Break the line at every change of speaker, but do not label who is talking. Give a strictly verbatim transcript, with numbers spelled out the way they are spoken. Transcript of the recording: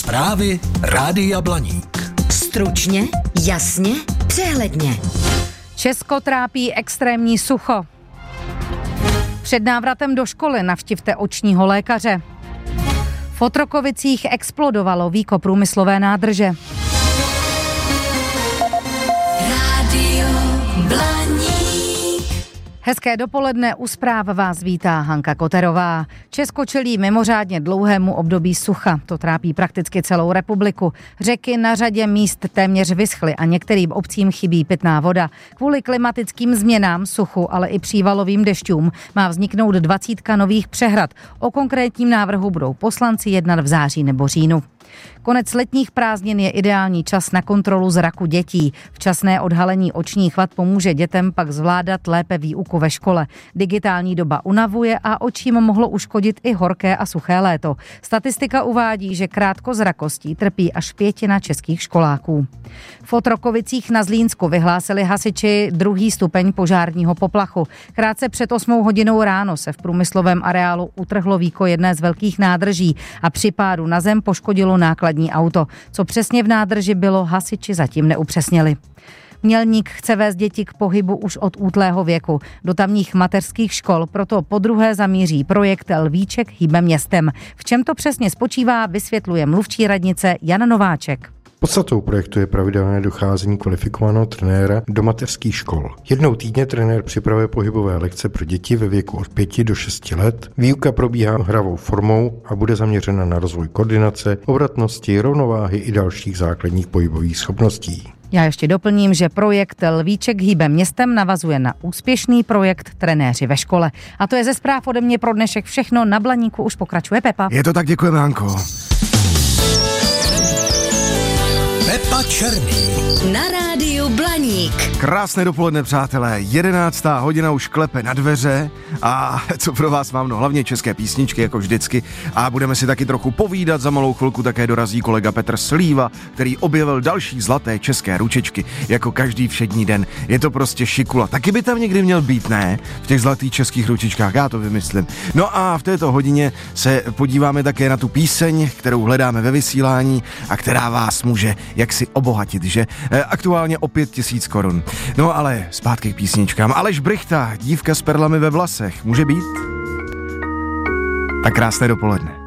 Zprávy Rádia Blaník.
Stručně, jasně, přehledně.
Česko trápí extrémní sucho. Před návratem do školy navštivte očního lékaře. V Otrokovicích explodovalo víko průmyslové nádrže.
Rádio Blaník.
Hezké dopoledne, u zpráv vás vítá Hanka Koterová. Česko čelí mimořádně dlouhému období sucha. To trápí prakticky celou republiku. Řeky na řadě míst téměř vyschly a některým obcím chybí pitná voda. Kvůli klimatickým změnám, suchu, ale i přívalovým dešťům má vzniknout dvacítka nových přehrad. O konkrétním návrhu budou poslanci jednat v září nebo říjnu. Konec letních prázdnin je ideální čas na kontrolu zraku dětí. Včasné odhalení očních vad pomůže dětem pak zvládat lépe výuku ve škole. Digitální doba unavuje a očím mohlo uškodit i horké a suché léto. Statistika uvádí, že krátkozrakostí trpí až pětina českých školáků. V Otrokovicích na Zlínsku vyhlásili hasiči druhý stupeň požárního poplachu. Krátce před osmou hodinou ráno se v průmyslovém areálu utrhlo víko jedné z velkých nádrží a při pádu na zem poškodilo nákladní auto. Co přesně v nádrži bylo, hasiči zatím neupřesnili. Mělník chce vést děti k pohybu už od útlého věku. Do tamních mateřských škol proto podruhé zamíří projekt Lvíček hýbe městem. V čem to přesně spočívá, vysvětluje mluvčí radnice Jana Nováček.
Podstatou projektu je pravidelné docházení kvalifikovaného trenéra do mateřských škol. Jednou týdně trenér připravuje pohybové lekce pro děti ve věku od pěti do šesti let. Výuka probíhá hravou formou a bude zaměřena na rozvoj koordinace, obratnosti, rovnováhy i dalších základních pohybových schopností.
Já ještě doplním, že projekt Lvíček hýbe městem navazuje na úspěšný projekt Trenéři ve škole. A to je ze zpráv ode mě pro dnešek všechno. Na Blaníku už pokračuje Pepa.
Je to tak, děkujeme, Hanko.
Pepa Černý.
Na rádiu Blaník.
Krásné dopoledne, přátelé. Jedenáctá hodina už klepe na dveře a co pro vás mám, no hlavně české písničky, jako vždycky. A budeme si taky trochu povídat, za malou chvilku také dorazí kolega Petr Slíva, který objevil další zlaté české ručičky, jako každý všední den. Je to prostě šikula. Taky by tam někdy měl být, ne? V těch zlatých českých ručičkách, já to vymyslím. No a v této hodině se podíváme také na tu píseň, kterou hledáme ve vysílání a která vás může jaksi obohatit, že? Aktuálně o pět tisíc korun. No ale zpátky k písničkám. Aleš Brychta, dívka s perlami ve vlasech. Může být? Tak krásné dopoledne.